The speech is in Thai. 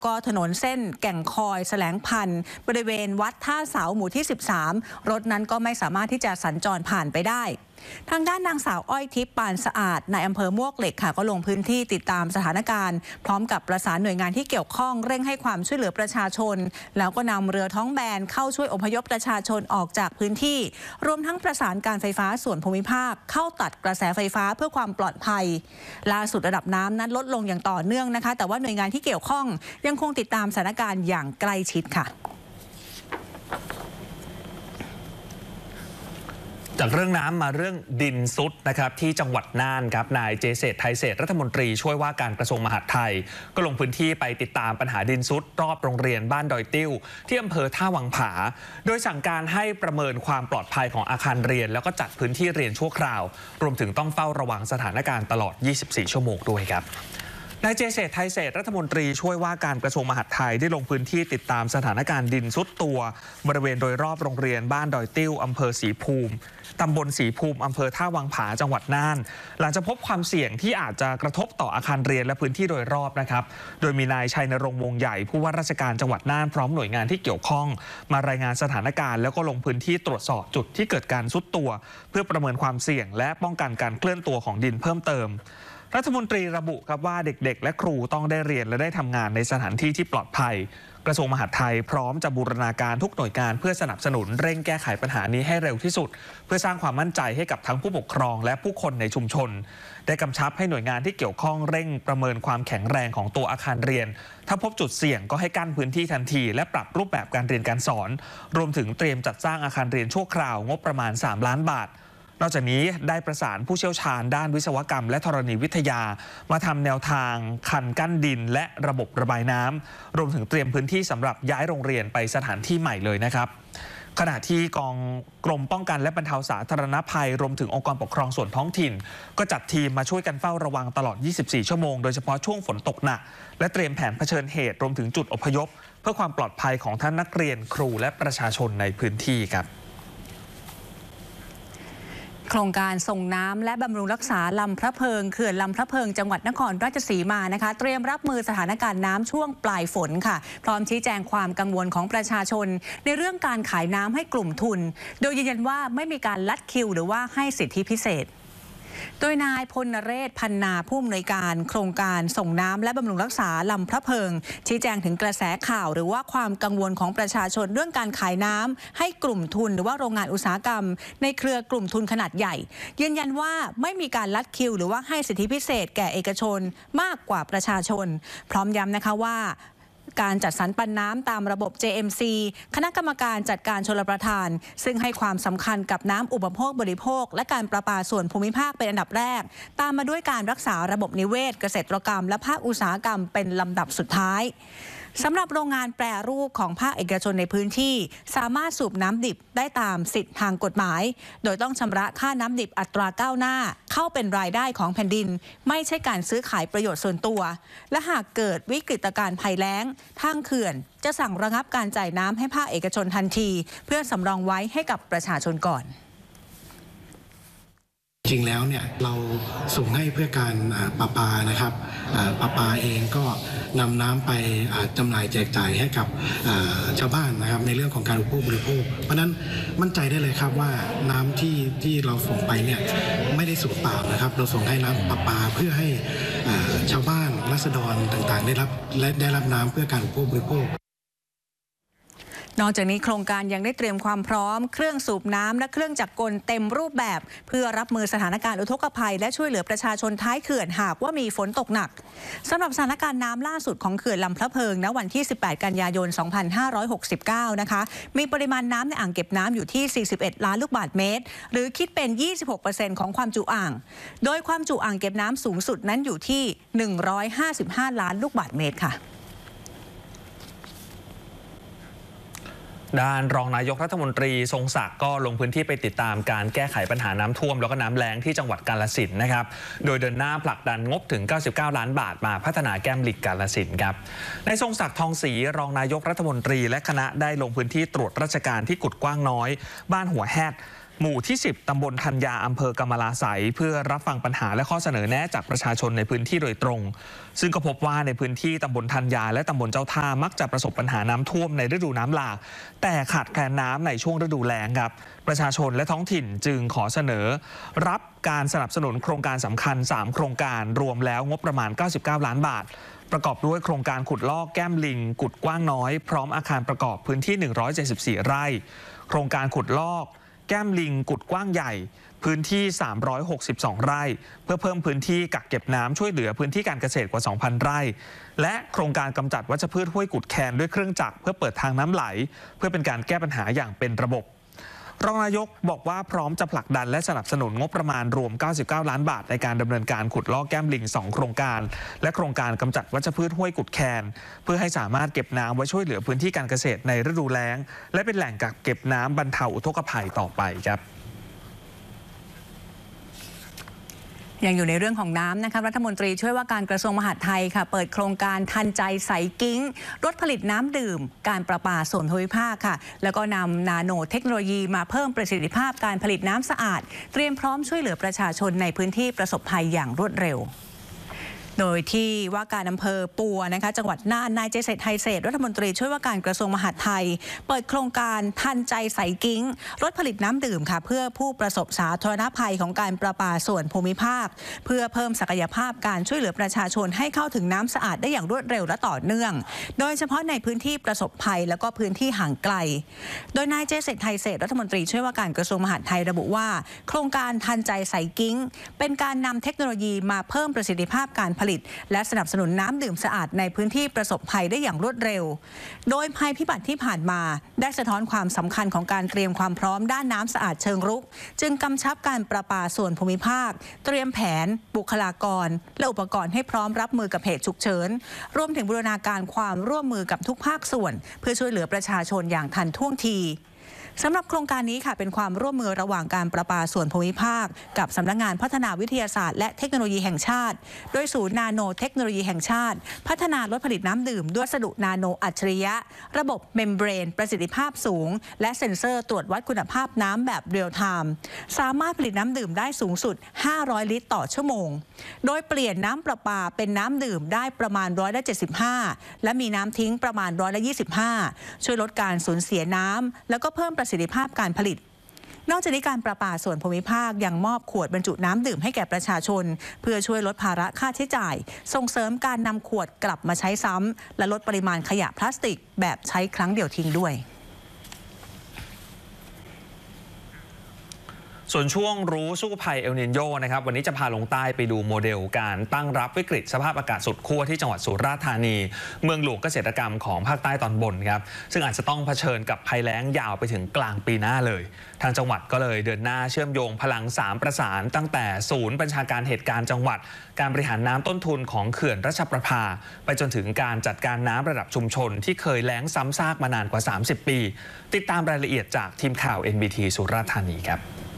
ก็ถนนเส้นแก่งคอยแสลงพันธุ์บริเวณวัดท่าเสาหมู่ที่ 13 รถนั้นก็ไม่สามารถที่จะสัญจรผ่านไปได้ทางด้านนางสาวอ้อยทิพย์ปานสะอาดนายอำเภอมวกเหล็กค่ะก็ลงพื้นที่ติดตามสถานการณ์พร้อมกับประสานหน่วยงานที่เกี่ยวข้องเร่งให้ความช่วยเหลือประชาชนแล้วก็นำเรือท้องแบนเข้าช่วยอพยพประชาชนออกจากพื้นที่รวมทั้งประสานการไฟฟ้าส่วนภูมิภาคเข้าตัดกระแสไฟฟ้าเพื่อความปลอดภัยล่าสุดระดับน้ำนั้นลดลงอย่างต่อเนื่องนะคะแต่ว่าหน่วยงานที่เกี่ยวข้องยังคงติดตามสถานการณ์อย่างใกล้ชิดค่ะจากเรื่องน้ำมาเรื่องดินซุดนะครับที่จังหวัดน่านครับนายเจเศรษฐ์ไทยเศรษฐ์รัฐมนตรีช่วยว่าการกระทรวงมหาดไทยก็ลงพื้นที่ไปติดตามปัญหาดินซุดรอบโรงเรียนบ้านดอยติ้วที่อำเภอท่าวังผาโดยสั่งการให้ประเมินความปลอดภัยของอาคารเรียนแล้วก็จัดพื้นที่เรียนชั่วคราวรวมถึงต้องเฝ้าระวังสถานการณ์ตลอด 24 ชั่วโมงด้วยครับนายเจเศรษฐ์ไทยเศรษฐ์รัฐมนตรีช่วยว่าการกระทรวงมหาดไทยได้ลงพื้นที่ติดตามสถานการณ์ดินซุดตัวบริเวณโดยรอบโรงเรียนบ้านดอยติ้วอำเภอศรีภูมิตำบลศรีภูมิอำเภอท่าวังผาจังหวัดน่านหลังจากพบความเสี่ยงที่อาจจะกระทบต่ออาคารเรียนและพื้นที่โดยรอบนะครับโดยมีนายชัยนรงค์วงใหญ่ผู้ว่าราชการจังหวัดน่านพร้อมหน่วยงานที่เกี่ยวข้องมารายงานสถานการณ์แล้วก็ลงพื้นที่ตรวจสอบจุดที่เกิดการซุดตัวเพื่อประเมินความเสี่ยงและป้องกันการเคลื่อนตัวของดินเพิ่มเติมรัฐมนตรีระบุครับว่าเด็กๆและครูต้องได้เรียนและได้ทำงานในสถานที่ที่ปลอดภัยกระทรวงมหาดไทยพร้อมจะบูรณาการทุกหน่วยงานเพื่อสนับสนุนเร่งแก้ไขปัญหานี้ให้เร็วที่สุดเพื่อสร้างความมั่นใจให้กับทั้งผู้ปกครองและผู้คนในชุมชนได้กำชับให้หน่วยงานที่เกี่ยวข้องเร่งประเมินความแข็งแรงของตัวอาคารเรียนถ้าพบจุดเสี่ยงก็ให้กั้นพื้นที่ทันทีและปรับรูปแบบการเรียนการสอนรวมถึงเตรียมจัดสร้างอาคารเรียนชั่วคราวงบประมาณ3 ล้านบาทนอกจากนี้ได้ประสานผู้เชี่ยวชาญด้านวิศวกรรมและธรณีวิทยามาทำแนวทางคันกั้นดินและระบบระบายน้ำรวมถึงเตรียมพื้นที่สำหรับย้ายโรงเรียนไปสถานที่ใหม่เลยนะครับขณะที่กรมป้องกันและบรรเทาสาธารณภัยรวมถึงองค์กรปกครองส่วนท้องถิ่นก็จัดทีมมาช่วยกันเฝ้าระวังตลอด 24 ชั่วโมงโดยเฉพาะช่วงฝนตกหนักและเตรียมแผนเผชิญเหตุรวมถึงจุดอพยพเพื่อความปลอดภัยของท่านนักเรียนครูและประชาชนในพื้นที่ครับโครงการส่งน้ำและบำรุงรักษาลำพระเพิงเขื่อนลำพระเพิงจังหวัดนครราชสีมานะคะเตรียมรับมือสถานการณ์น้ำช่วงปลายฝนค่ะพร้อมชี้แจงความกังวลของประชาชนในเรื่องการขายน้ำให้กลุ่มทุนโดยยืนยันว่าไม่มีการลัดคิวหรือว่าให้สิทธิพิเศษโดยนายพลนเรศพันนาผู้อำนวยการโครงการส่งน้ำและบำรุงรักษาลำพระเพิงชี้แจงถึงกระแสข่าวหรือว่าความกังวลของประชาชนเรื่องการขายน้ำให้กลุ่มทุนหรือว่าโรงงานอุตสาหกรรมในเครือกลุ่มทุนขนาดใหญ่ยืนยันว่าไม่มีการลัดคิวหรือว่าให้สิทธิพิเศษแก่เอกชนมากกว่าประชาชนพร้อมย้ำนะคะว่าการจัดสรรปันน้ำตามระบบ JMC คณะกรรมการจัดการชลประทานซึ่งให้ความสำคัญกับน้ำอุปโภคบริโภคและการประปาส่วนภูมิภาคเป็นอันดับแรกตามมาด้วยการรักษาระบบนิเวศเกษตรกรรมและภาคอุตสาหกรรมเป็นลำดับสุดท้ายสำหรับโรงงานแปรรูปของภาคเอกชนในพื้นที่สามารถสูบน้ำดิบได้ตามสิทธิทางกฎหมายโดยต้องชำระค่าน้ำดิบอัตราก้าวหน้าเข้าเป็นรายได้ของแผ่นดินไม่ใช่การซื้อขายประโยชน์ส่วนตัวและหากเกิดวิกฤตการณ์ภัยแล้งทางเขื่อนจะสั่งระงับการจ่ายน้ำให้ภาคเอกชนทันทีเพื่อสำรองไว้ให้กับประชาชนก่อนจริงแล้วเนี่ยเราส่งให้เพื่อการประปานะครับประปาเองก็นำน้ำไปจำหน่ายแจกจ่ายให้กับชาวบ้านนะครับในเรื่องของการอุปโภคบริโภคเพราะนั้นมั่นใจได้เลยครับว่าน้ำที่เราส่งไปเนี่ยไม่ได้สูญเปล่านะครับเราส่งให้น้ำประปาเพื่อให้ชาวบ้านราษฎรต่างๆได้รับน้ำเพื่อการอุปโภคบริโภคนอกจากนี้โครงการยังได้เตรียมความพร้อมเครื่องสูบน้ำและเครื่องจักรกลเต็มรูปแบบเพื่อรับมือสถานการณ์อุทกภัยและช่วยเหลือประชาชนท้ายเขื่อนหากว่ามีฝนตกหนักสำหรับสถานการณ์น้ำล่าสุดของเขื่อนลำพระเพิงณวันที่ 18 กันยายน 2569 นะคะมีปริมาณน้ำในอ่างเก็บน้ำอยู่ที่ 41 ล้านลูกบาศก์เมตรหรือคิดเป็น 26% ของความจุอ่างโดยความจุอ่างเก็บน้ำสูงสุดนั้นอยู่ที่ 155 ล้านลูกบาศก์เมตรค่ะด้านรองนายกรัฐมนตรีทรงศักดิ์ก็ลงพื้นที่ไปติดตามการแก้ไขปัญหาน้ำท่วมแล้วก็น้ำแล้งที่จังหวัดกาฬสินธุ์นะครับโดยเดินหน้าผลักดันงบถึง99 ล้านบาทมาพัฒนาแก้มลิงกาฬสินธุ์ครับนายทรงศักดิ์ทองศรีรองนายกรัฐมนตรีและคณะได้ลงพื้นที่ตรวจราชการที่กุดกว้างน้อยบ้านหัวแฮดหมู่ที่ 10 ตำบลธัญญาอำเภอกำมะลาไสยเพื่อรับฟังปัญหาและข้อเสนอแนะจากประชาชนในพื้นที่โดยตรง ซึ่งก็พบว่าในพื้นที่ตำบลธัญญาและตำบลเจ้าท่ามักจะประสบปัญหาน้ำท่วมในฤดูน้ำหลากแต่ขาดแคลนน้ำในช่วงฤดูแล้งครับประชาชนและท้องถิ่นจึงขอเสนอรับการสนับสนุนโครงการสำคัญ3โครงการรวมแล้วงบประมาณ99 ล้านบาทประกอบด้วยโครงการขุดลอกแก้มลิงกุดกว้างน้อยพร้อมอาคารประกอบพื้นที่174ไร่โครงการขุดลอกแก้มลิงกุดกว้างใหญ่พื้นที่362ไร่เพื่อเพิ่มพื้นที่กักเก็บน้ำช่วยเหลือพื้นที่การเกษตรกว่า 2,000 ไร่และโครงการกำจัดวัชพืชห้วยกุดแคนด้วยเครื่องจักรเพื่อเปิดทางน้ำไหลเพื่อเป็นการแก้ปัญหาอย่างเป็นระบบรองนายกบอกว่าพร้อมจะผลักดันและสนับสนุนงบประมาณรวม99ล้านบาทในการดำเนินการขุดลอกแก้มลิง2โครงการและโครงการกำจัดวัชพืชห้วยกุดแคนเพื่อให้สามารถเก็บน้ำไว้ช่วยเหลือพื้นที่การเกษตรในฤดูแล้งและเป็นแหล่งกักเก็บน้ำบรรเทาอุทกภัยต่อไปครับยังอยู่ในเรื่องของน้ำนะคะรัฐมนตรีช่วยว่าการกระทรวงมหาดไทยค่ะเปิดโครงการทันใจใสกิ้งรถผลิตน้ำดื่มการประปาส่วนภูมิภาคค่ะแล้วก็นำนาโนเทคโนโลยีมาเพิ่มประสิทธิภาพการผลิตน้ำสะอาดเตรียมพร้อมช่วยเหลือประชาชนในพื้นที่ประสบภัยอย่างรวดเร็วโดยที่ว่าการอำเภอปัวนะคะจังหวัดน่านนายเจษฎไทยเศรษฐ์รัฐมนตรีช่วยว่าการกระทรวงมหาดไทยเปิดโครงการทันใจใสกิ้งรถผลิตน้ำดื่มค่ะเพื่อผู้ประสบสาธารณภัยของการประปาส่วนภูมิภาคเพื่อเพิ่มศักยภาพการช่วยเหลือประชาชนให้เข้าถึงน้ำสะอาดได้อย่างรวดเร็วและต่อเนื่องโดยเฉพาะในพื้นที่ประสบภัยและก็พื้นที่ห่างไกลโดยนายเจษฎไทยเศรษฐ์รัฐมนตรีช่วยว่าการกระทรวงมหาดไทยระบุว่าโครงการทันใจใสกิ้งเป็นการนำเทคโนโลยีมาเพิ่มประสิทธิภาพการผลิตและสนับสนุนน้ำดื่มสะอาดในพื้นที่ประสบภัยได้อย่างรวดเร็วโดยภัยพิบัติที่ผ่านมาได้สะท้อนความสำคัญของการเตรียมความพร้อมด้านน้ำสะอาดเชิงรุกจึงกำชับการประปาส่วนภูมิภาคเตรียมแผนบุคลากรและอุปกรณ์ให้พร้อมรับมือกับเหตุฉุกเฉินรวมถึงบูรณาการความร่วมมือกับทุกภาคส่วนเพื่อช่วยเหลือประชาชนอย่างทันท่วงทีสำหรับโครงการนี้ค่ะเป็นความร่วมมือระหว่างการประปาส่วนภูมิภาคกับสำนักงานพัฒนาวิทยาศาสตร์และเทคโนโลยีแห่งชาติโดยศูนย์นาโนเทคโนโลยีแห่งชาติพัฒนารถผลิตน้ำดื่มด้วยวัสดุนาโนอัจฉริยะระบบเมมเบรนประสิทธิภาพสูงและเซ็นเซอร์ตรวจวัดคุณภาพน้ำแบบเรียลไทม์สามารถผลิตน้ำดื่มได้สูงสุด500ลิตรต่อชั่วโมงโดยเปลี่ยนน้ำประปาเป็นน้ำดื่มได้ประมาณ75%และมีน้ำทิ้งประมาณ25%ช่วยลดการสูญเสียน้ำแล้วก็เพิ่มประสิทธิภาพการผลิตนอกจากนี้การประปาส่วนภูมิภาคยังมอบขวดบรรจุน้ำดื่มให้แก่ประชาชนเพื่อช่วยลดภาระค่าใช้จ่ายส่งเสริมการนำขวดกลับมาใช้ซ้ำและลดปริมาณขยะพลาสติกแบบใช้ครั้งเดียวทิ้งด้วยส่วนช่วงรู้สู้ภัยเอลนิโญนะครับวันนี้จะพาลงใต้ไปดูโมเดลการตั้งรับวิกฤตสภาพอากาศสุดขั้วที่จังหวัดสุราษฎร์ธานีเมืองหลวงเกษตรกรรมของภาคใต้ตอนบนครับซึ่งอาจจะต้องเผชิญกับภัยแล้งยาวไปถึงกลางปีหน้าเลยทางจังหวัดก็เลยเดินหน้าเชื่อมโยงพลัง3ประสานตั้งแต่ศูนย์บัญชาการเหตุการณ์จังหวัดการบริหารน้ำต้นทุนของเขื่อนราชประภาไปจนถึงการจัดการน้ำระดับชุมชนที่เคยแล้งซ้ำซากมานานกว่า30 ปีติดตามรายละเอียดจากทีมข่าว NBT สุราษฎร์ธานีครับ